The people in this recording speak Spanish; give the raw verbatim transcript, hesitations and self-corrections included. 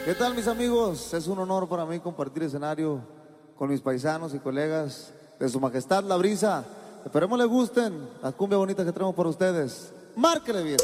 ¿Qué tal, mis amigos? Es un honor para mí compartir escenario con mis paisanos y colegas de Su Majestad La Brisa. Esperemos les gusten la cumbia bonita que traemos para ustedes. ¡Márquele bien!